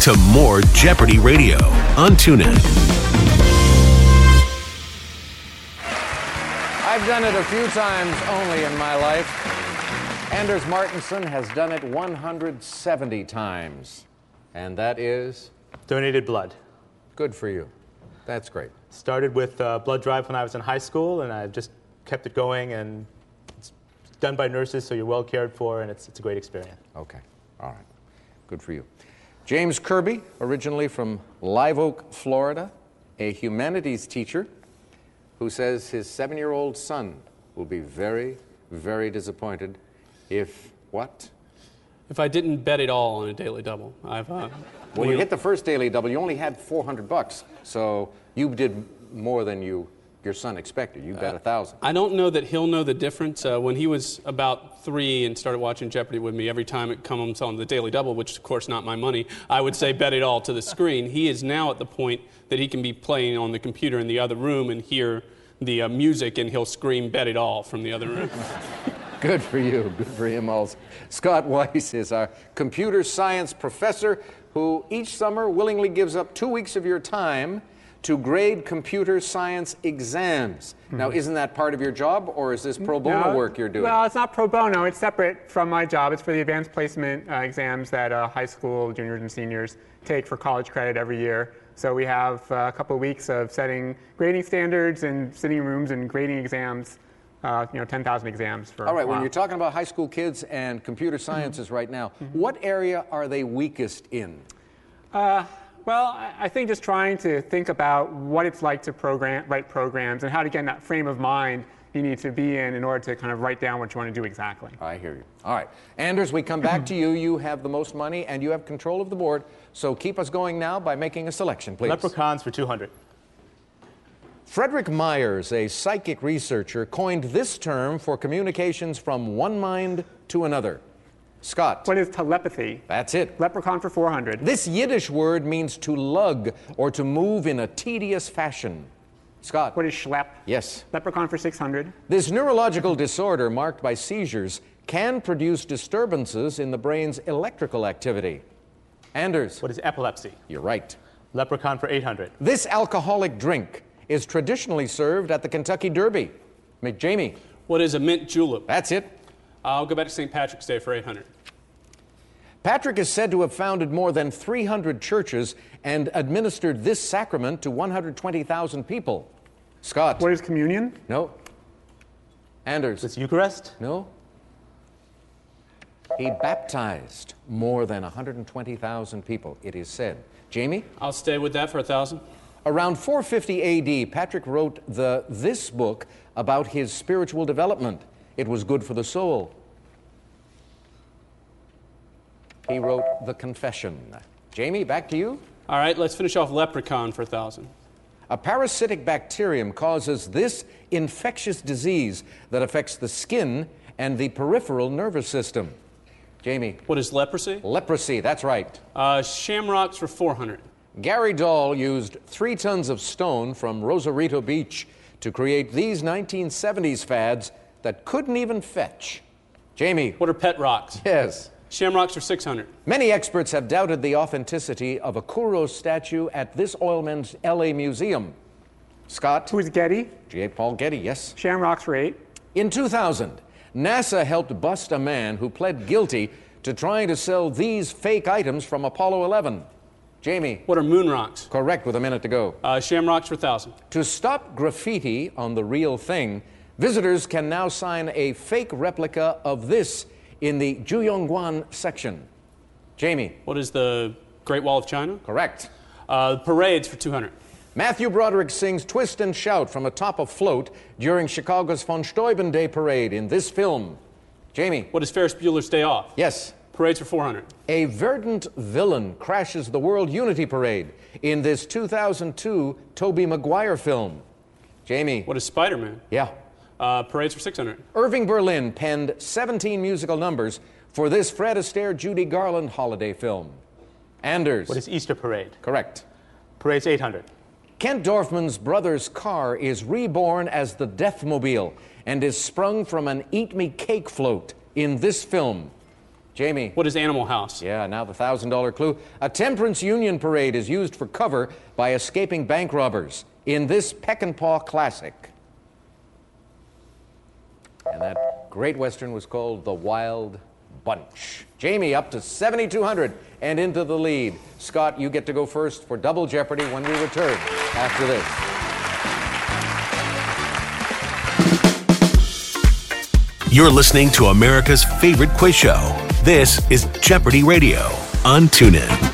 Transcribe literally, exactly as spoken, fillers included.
to more Jeopardy Radio on TuneIn. I've done it a few times only in my life. Anders Martinson has done it one hundred seventy times. And that is? Donated blood. Good for you. That's great. Started with uh, blood drive when I was in high school, and I've just kept it going, and it's done by nurses, so you're well cared for, and it's, it's a great experience. Okay. All right. Good for you. James Kirby, originally from Live Oak, Florida, a humanities teacher who says his seven-year-old son will be very, very disappointed if what? If I didn't bet it all on a daily double. I've uh, When you hit the first daily double, you only had four hundred bucks, so you did more than you your son expected. You bet a thousand. I don't know that he'll know the difference. Uh, when he was about three and started watching Jeopardy with me, every time it comes on the Daily Double, which is of course not my money, I would say bet it all to the screen. He is now at the point that he can be playing on the computer in the other room and hear the uh, music, and he'll scream bet it all from the other room. Good for you. Good for him also. Scott Weiss is our computer science professor who each summer willingly gives up two weeks of your time to grade computer science exams. Mm-hmm. Now, isn't that part of your job, or is this pro bono no, work you're doing? Well, it's not pro bono. It's separate from my job. It's for the advanced placement uh, exams that uh, high school juniors and seniors take for college credit every year. So we have uh, a couple of weeks of setting grading standards and sitting in rooms and grading exams, uh, you know, ten thousand exams for All right, a while. when you're talking about high school kids and computer sciences mm-hmm. right now, mm-hmm. what area are they weakest in? Uh, Well, I think just trying to think about what it's like to program, write programs and how to get in that frame of mind you need to be in in order to kind of write down what you want to do exactly. I hear you. All right. Anders, we come back to you. You have the most money and you have control of the board. So keep us going now by making a selection, please. Leprechauns for two hundred. Frederick Myers, a psychic researcher, coined this term for communications from one mind to another. Scott. What is telepathy? That's it. Leprechaun for four hundred. This Yiddish word means to lug or to move in a tedious fashion. Scott. What is schlep? Yes. Leprechaun for six hundred. This neurological disorder marked by seizures can produce disturbances in the brain's electrical activity. Anders. What is epilepsy? You're right. Leprechaun for eight hundred. This alcoholic drink is traditionally served at the Kentucky Derby. McJamie. What is a mint julep? That's it. I'll go back to Saint Patrick's Day for eight hundred. Patrick is said to have founded more than three hundred churches and administered this sacrament to one hundred twenty thousand people. Scott. What is communion? No. Anders. It's Eucharist? No. He baptized more than one hundred twenty thousand people, it is said. Jamie? I'll stay with that for a thousand. Around four fifty A D, Patrick wrote the this book about his spiritual development. It was good for the soul. He wrote The Confession. Jamie, back to you. All right, let's finish off leprechaun for a thousand. A parasitic bacterium causes this infectious disease that affects the skin and the peripheral nervous system. Jamie. What is leprosy? Leprosy, that's right. Uh, shamrocks for four hundred. Gary Dahl used three tons of stone from Rosarito Beach to create these nineteen seventies fads that couldn't even fetch. Jamie. What are pet rocks? Yes. Shamrocks for six hundred. Many experts have doubted the authenticity of a Kouros statue at this oilman's L A museum. Scott. Who is Getty? J. Paul Getty, yes. Shamrocks for eight. In two thousand, NASA helped bust a man who pled guilty to trying to sell these fake items from Apollo eleven. Jamie. What are moon rocks? Correct, with a minute to go. Uh, shamrocks for one thousand. To stop graffiti on the real thing, visitors can now sign a fake replica of this in the Juyongguan section. Jamie. What is the Great Wall of China? Correct. Uh, parades for two hundred. Matthew Broderick sings Twist and Shout from atop a float during Chicago's von Steuben Day Parade in this film. Jamie. What is Ferris Bueller's Day Off? Yes. Parades for four hundred. A verdant villain crashes the World Unity Parade in this two thousand two Tobey Maguire film. Jamie. What is Spider-Man? Yeah. Uh, parades for six hundred. Irving Berlin penned seventeen musical numbers for this Fred Astaire, Judy Garland holiday film. Anders. What is Easter Parade? Correct. Parade's eight hundred. Kent Dorfman's brother's car is reborn as the Deathmobile and is sprung from an Eat Me Cake float in this film. Jamie. What is Animal House? Yeah, now the one thousand dollar clue. A Temperance Union parade is used for cover by escaping bank robbers in this Peckinpah classic. And that great Western was called The Wild Bunch. Jamie up to seventy-two hundred and into the lead. Scott, you get to go first for Double Jeopardy when we return after this. You're listening to America's favorite quiz show. This is Jeopardy Radio on TuneIn.